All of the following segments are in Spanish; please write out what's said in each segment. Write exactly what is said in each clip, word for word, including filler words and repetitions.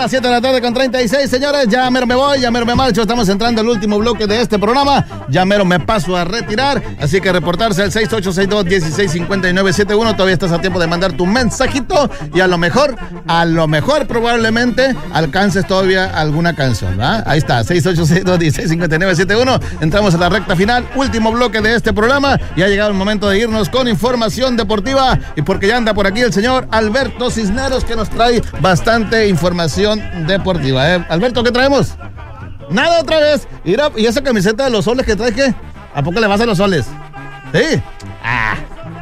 las siete de la tarde con treinta y seis, señores. Ya mero me voy, ya mero me marcho. Estamos entrando al último bloque de este programa. Ya mero me paso a retirar. Así que reportarse al seis ocho seis dos, uno seis cinco nueve siete uno. Todavía estás a tiempo de mandar tu mensajito. Y a lo mejor, a lo mejor probablemente alcances todavía alguna canción, ¿verdad? Ahí está, seis ocho seis dos, uno seis cinco nueve siete uno. Entramos a la recta final, último bloque de este programa. Y ha llegado el momento de irnos con información deportiva. Y porque ya anda por aquí el señor Alberto Cisneros, que nos trae bastante información deportiva, ¿eh? Alberto, ¿qué traemos? Nada otra vez. Mira, ¿y esa camiseta de los soles que traes qué? ¿A poco le vas a los soles? ¿Sí? Ah.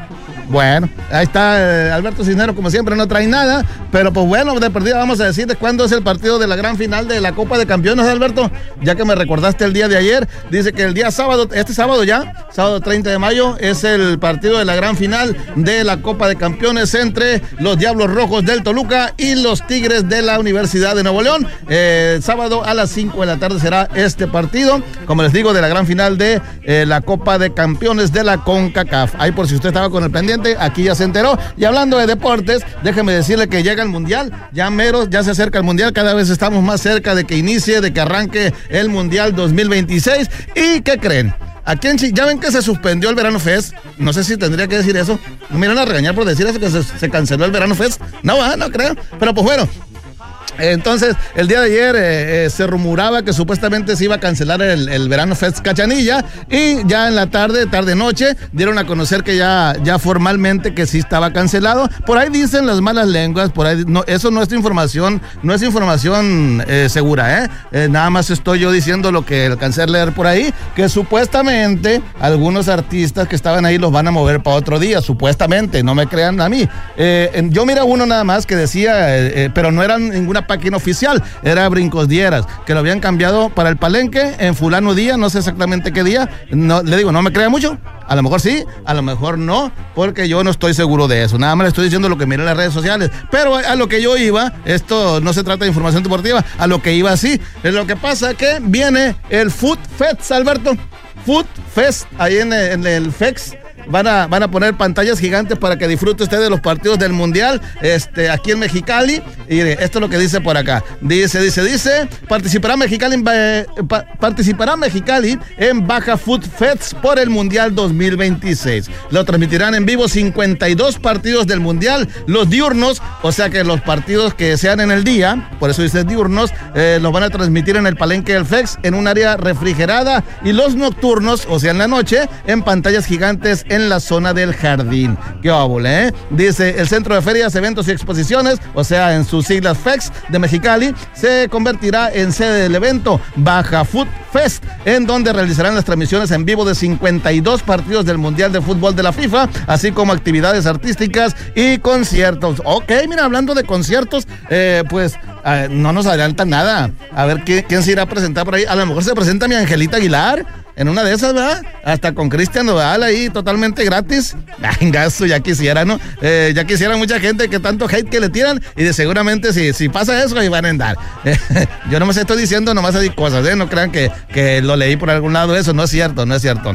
Bueno, ahí está eh, Alberto Cisneros, como siempre, no trae nada, pero pues bueno, de perdida vamos a decirles cuándo es el partido de la gran final de la Copa de Campeones, Alberto, ya que me recordaste el día de ayer. Dice que el día sábado, este sábado ya, sábado treinta de mayo, es el partido de la gran final de la Copa de Campeones entre los Diablos Rojos del Toluca y los Tigres de la Universidad de Nuevo León. Eh, sábado a las cinco de la tarde será este partido, como les digo, de la gran final de eh, la Copa de Campeones de la CONCACAF. Ahí por si usted estaba con el pendiente, aquí ya se enteró. Y hablando de deportes, déjeme decirle que llega el Mundial, ya mero, ya se acerca el Mundial, cada vez estamos más cerca de que inicie, de que arranque el Mundial dos mil veintiséis. ¿Y qué creen? Aquí en Chile, ya ven que se suspendió el Verano Fest. No sé si tendría que decir eso. No me irán a regañar por decir eso, que se, se canceló el Verano Fest. No, ah, no creo. Pero pues bueno, entonces, el día de ayer eh, eh, se rumoraba que supuestamente se iba a cancelar el, el Verano Fest Cachanilla, y ya en la tarde, tarde-noche, dieron a conocer que ya, ya formalmente que sí estaba cancelado. Por ahí dicen las malas lenguas, por ahí, no, eso no es información, no es información eh, segura, ¿eh? ¿eh? Nada más estoy yo diciendo lo que alcancé a leer por ahí, que supuestamente algunos artistas que estaban ahí los van a mover para otro día, supuestamente, no me crean a mí. Eh, yo mira uno nada más que decía, eh, eh, pero no eran ninguna página oficial, era Brincos Dieras, que lo habían cambiado para el Palenque en fulano día, no sé exactamente qué día. No, le digo, no me crea mucho, a lo mejor sí, a lo mejor no, porque yo no estoy seguro de eso, nada más le estoy diciendo lo que miré en las redes sociales. Pero a lo que yo iba, esto no se trata de información deportiva, a lo que iba sí, es lo que pasa que viene el Food Fest, Alberto, Food Fest, ahí en el, en el F E X. Van a, van a poner pantallas gigantes para que disfrute usted de los partidos del Mundial, este, aquí en Mexicali. Y esto es lo que dice por acá. Dice, dice, dice, participará Mexicali en, eh, pa, participará Mexicali en Baja Food Fest por el Mundial dos mil veintiséis. Lo transmitirán en vivo cincuenta y dos partidos del Mundial, los diurnos, o sea que los partidos que sean en el día, por eso dice diurnos, eh, los van a transmitir en el Palenque del F E X, en un área refrigerada, y los nocturnos, o sea en la noche, en pantallas gigantes en la zona del jardín. Qué óvole, ¿eh? Dice, el Centro de Ferias, Eventos y Exposiciones, o sea, en sus siglas F E X de Mexicali, se convertirá en sede del evento Baja Food Fest, en donde realizarán las transmisiones en vivo de cincuenta y dos partidos del Mundial de Fútbol de la FIFA, así como actividades artísticas y conciertos. Ok, mira, hablando de conciertos, eh, pues eh, no nos adelantan nada. A ver ¿quién, quién se irá a presentar por ahí. A lo mejor se presenta mi Angelita Aguilar en una de esas, ¿verdad? Hasta con Cristian Nodal ahí, totalmente gratis. Gasto, ya quisiera, ¿no? Eh, ya quisiera mucha gente que tanto hate que le tiran, y de seguramente si, si pasa eso, ahí van a andar. Eh, yo no me estoy diciendo nomás así cosas, ¿eh? No crean que, que lo leí por algún lado, eso no es cierto, no es cierto.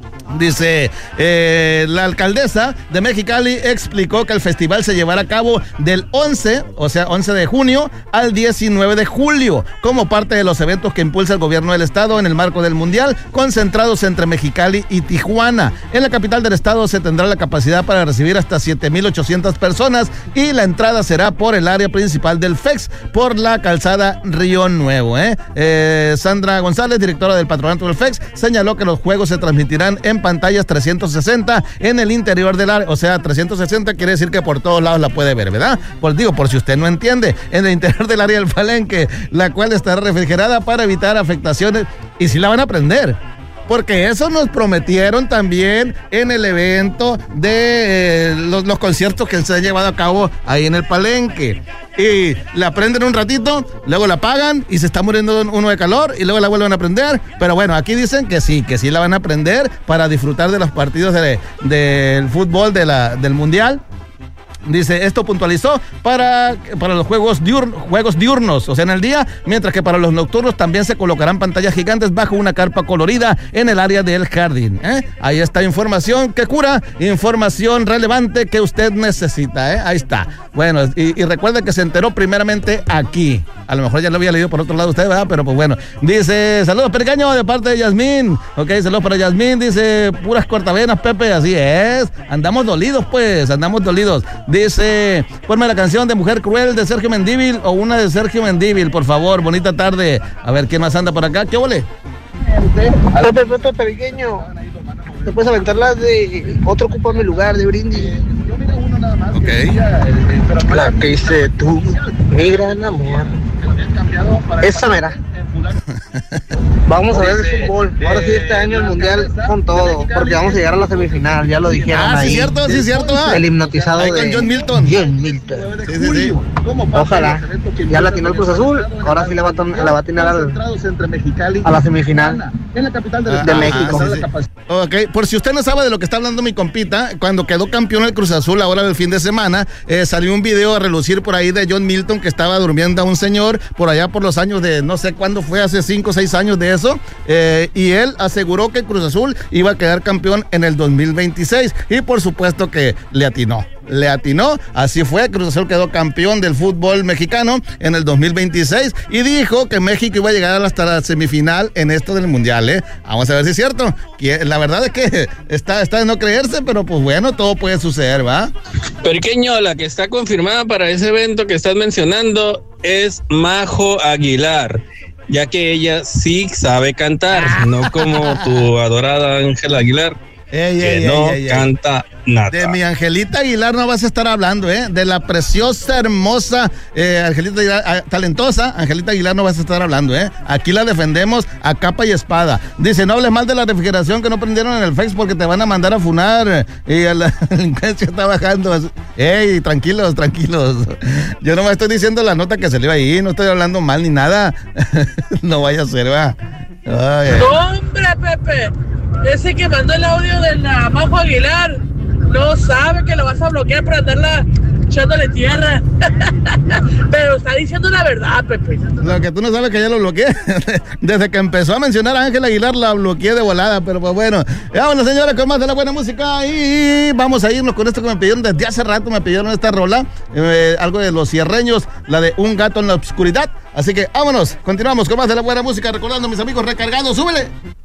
Dice, eh, la alcaldesa de Mexicali explicó que el festival se llevará a cabo del once, o sea, once de junio al diecinueve de julio, como parte de los eventos que impulsa el gobierno del estado en el marco del Mundial, concentrados entre Mexicali y Tijuana. En la capital del estado se tendrá la capacidad para recibir hasta siete mil ochocientas personas, y la entrada será por el área principal del F E X, por la calzada Río Nuevo. ¿eh? Eh, Sandra González, directora del patronato del F E X, señaló que los juegos se transmitirán en pantallas trescientos sesenta en el interior del área, o sea, trescientos sesenta quiere decir que por todos lados la puede ver, ¿verdad? Pues digo, por si usted no entiende, en el interior del área del Palenque, la cual estará refrigerada para evitar afectaciones, y si la van a prender, porque eso nos prometieron también en el evento de eh, los, los conciertos que se han llevado a cabo ahí en el Palenque. Y la prenden un ratito, luego la apagan y se está muriendo uno de calor, y luego la vuelven a prender. Pero bueno, aquí dicen que sí, que sí la van a prender para disfrutar de los partidos de, de, del fútbol de la, del Mundial. Dice, esto puntualizó para, para los juegos, diur, juegos diurnos, o sea, en el día, mientras que para los nocturnos también se colocarán pantallas gigantes bajo una carpa colorida en el área del jardín. ¿eh? Ahí está información que cura, información relevante que usted necesita. ¿eh? Ahí está. Bueno, y, y recuerde que se enteró primeramente aquí. A lo mejor ya lo había leído por otro lado usted, ¿verdad? Pero pues bueno. Dice, saludos Pericaño de parte de Yasmín. Ok, saludos para Yasmín. Dice, puras cortavenas, Pepe. Así es. Andamos dolidos, pues. Andamos dolidos. Dice, ponme la canción de Mujer Cruel de Sergio Mendívil o una de Sergio Mendívil, por favor. Bonita tarde. A ver, ¿quién más anda por acá? ¿Qué ole? Pepe, Pepe, Periqueño. ¿Te puedes aventar la de Otro ocupa mi lugar de Brindis? Ok. La que hice tú, mi gran amor. Esa mera. Vamos a ver el fútbol. Ahora sí, este año el mundial con todo, porque vamos a llegar a la semifinal, ya lo dijeron ah, ahí. Sí, cierto, sí, cierto. Ah. El hipnotizado ahí con de John Milton. John Milton. Sí, sí, sí. Ojalá. Ya la atinó el Cruz Azul, ahora sí la va a, ton- la va a atinar al, a la semifinal de, de México. Ah, sí, sí. Ok, por si usted no sabe de lo que está hablando mi compita, cuando quedó campeón el Cruz Azul ahora del fin de semana, eh, salió un video a relucir por ahí de John Milton que estaba durmiendo a un señor por allá por los años de, no sé cuándo fue, hace cinco o seis años de eso, eh, y él aseguró que el Cruz Azul iba a quedar campeón en el dos mil veintiséis, y por supuesto que le atinó. Le atinó, así fue, Cruz Azul quedó campeón del fútbol mexicano en el dos mil veintiséis y dijo que México iba a llegar hasta la semifinal en esto del mundial, ¿eh? Vamos a ver si es cierto. La verdad es que está, está de no creerse, pero pues bueno, todo puede suceder, ¿va? Periqueño, la que está confirmada para ese evento que estás mencionando es Majo Aguilar, ya que ella sí sabe cantar, no como tu adorada Ángela Aguilar, ey, que ey, no ey, ey, canta nada. De mi Angelita Aguilar no vas a estar hablando, ¿eh? De la preciosa, hermosa eh, Angelita Aguilar, talentosa Angelita Aguilar no vas a estar hablando, ¿eh? Aquí la defendemos a capa y espada. Dice, no hables mal de la refrigeración que no prendieron en el Face porque te van a mandar a funar y la delincuencia está bajando. Ey, tranquilos, tranquilos. Yo no me estoy diciendo la nota que se le iba ahí, no estoy hablando mal ni nada. No vaya a ser, va. Ay, ay. ¡Hombre, Pepe! Ese que mandó el audio de la Majo Aguilar no sabe que lo vas a bloquear por andarla echándole tierra. Pero está diciendo la verdad, Pepe. Lo que tú no sabes que ya lo bloqueé. Desde que empezó a mencionar a Ángela Aguilar la bloqueé de volada, pero pues bueno. Vámonos, señores, con más de la buena música y vamos a irnos con esto que me pidieron desde hace rato, me pidieron esta rola, eh, algo de los cierreños, la de Un gato en la oscuridad. Así que vámonos, continuamos con más de la buena música, recordando mis amigos recargados, súbele.